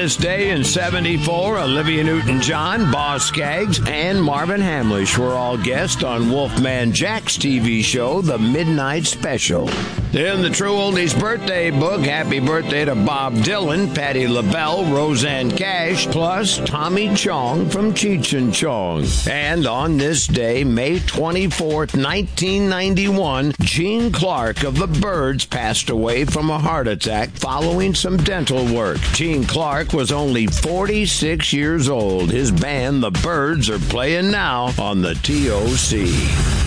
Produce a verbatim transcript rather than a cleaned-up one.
this day in seventy-four, Olivia Newton-John, Boss Skaggs, and Marvin Hamlish were all guests on Wolfman Jack's T V show, The Midnight Special. In the True Oldies birthday book, happy birthday to Bob Dylan, Patti LaBelle, Roseanne Cash, plus Tommy Chong from Cheech and Chong. And on this day, May twenty-fourth, nineteen ninety-one, Gene Clark of the Byrds passed away from a heart attack following some dental work. Gene Clark was only forty-six years old. His band, the Byrds, are playing now on the T O C.